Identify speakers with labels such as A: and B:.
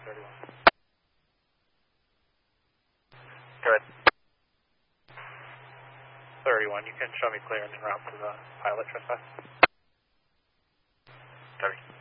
A: 31.
B: Go ahead.
A: 31, you can show me clear and en route to the pilot trespass.
B: Copy.